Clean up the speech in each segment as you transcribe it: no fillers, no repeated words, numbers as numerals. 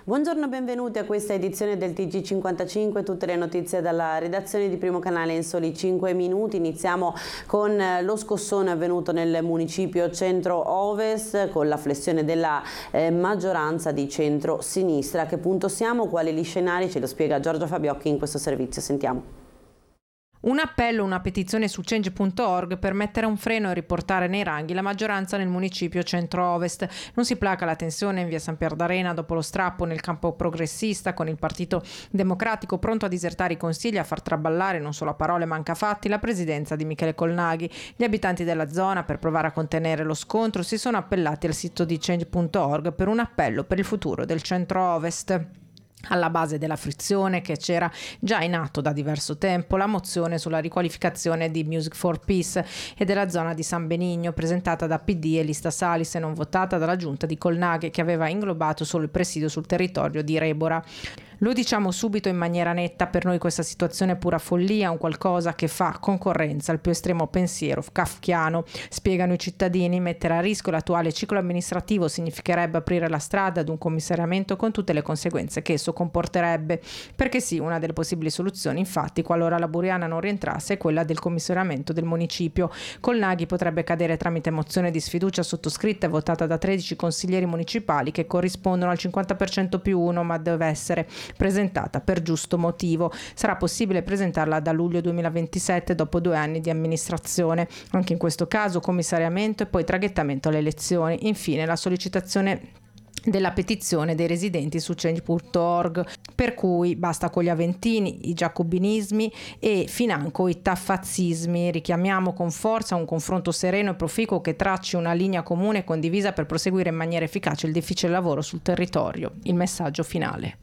Buongiorno, benvenuti a questa edizione del TG55, tutte le notizie dalla redazione di Primo Canale in soli 5 minuti. Iniziamo con lo scossone avvenuto nel municipio centro-ovest con la flessione della maggioranza di centro-sinistra. A che punto siamo? Quali gli scenari? Ce lo spiega Giorgio Fabiocchi in questo servizio. Sentiamo. Un appello, una petizione su Change.org per mettere un freno e riportare nei ranghi la maggioranza nel municipio centro-ovest. Non si placa la tensione in via San Pier d'Arena dopo lo strappo nel campo progressista con il Partito Democratico pronto a disertare i consigli e a far traballare non solo a parole ma anche a fatti la presidenza di Michele Colnaghi. Gli abitanti della zona, per provare a contenere lo scontro, si sono appellati al sito di Change.org per un appello per il futuro del centro-ovest. Alla base della frizione, che c'era già in atto da diverso tempo, la mozione sulla riqualificazione di Music for Peace e della zona di San Benigno, presentata da PD e Lista Salis e non votata dalla giunta di Colnaghi, che aveva inglobato solo il presidio sul territorio di Rebora. Lo diciamo subito in maniera netta, per noi questa situazione è pura follia, un qualcosa che fa concorrenza al più estremo pensiero kafkiano. Spiegano i cittadini, mettere a rischio l'attuale ciclo amministrativo significherebbe aprire la strada ad un commissariamento con tutte le conseguenze che esso comporterebbe. Perché sì, una delle possibili soluzioni, infatti, qualora la Buriana non rientrasse, è quella del commissariamento del municipio. Colnaghi potrebbe cadere tramite mozione di sfiducia sottoscritta e votata da 13 consiglieri municipali che corrispondono al 50% più 1, ma deve essere presentata per giusto motivo. Sarà possibile presentarla da luglio 2027 dopo 2 anni di amministrazione. Anche in questo caso commissariamento e poi traghettamento alle elezioni. Infine la sollecitazione della petizione dei residenti su Change.org, per cui basta con gli aventini, i giacobinismi e financo i tafazzismi. Richiamiamo con forza un confronto sereno e proficuo che tracci una linea comune e condivisa per proseguire in maniera efficace il difficile lavoro sul territorio. Il messaggio finale.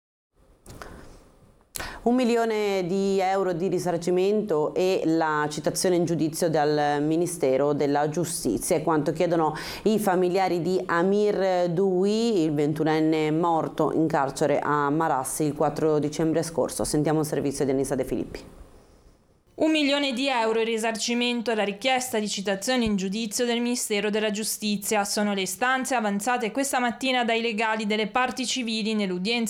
1 milione di euro di risarcimento e la citazione in giudizio dal Ministero della Giustizia è quanto chiedono i familiari di Amir Dui, il 21enne morto in carcere a Marassi il 4 dicembre scorso. Sentiamo il servizio di Anissa De Filippi. 1 milione di euro in risarcimento alla richiesta di citazione in giudizio del Ministero della Giustizia. Sono le istanze avanzate questa mattina dai legali delle parti civili nell'udienza